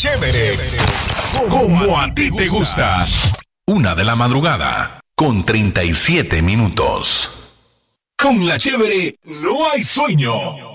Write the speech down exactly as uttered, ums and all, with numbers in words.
Chévere, como a ti te gusta. Una de la madrugada, con treinta y siete minutos. Con La Chévere no hay sueño.